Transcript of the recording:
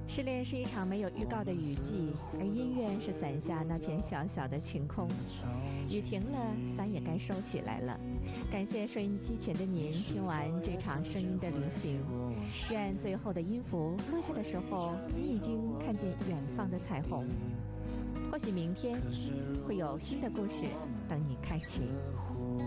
失恋是一场没有预告的雨季，而音乐是伞下那片小小的晴空。雨停了，伞也该收起来了。感谢收音机前的您，听完这场声音的旅行。愿最后的音符落下的时候，你已经看见远方的彩虹。或许明天会有新的故事等你开启。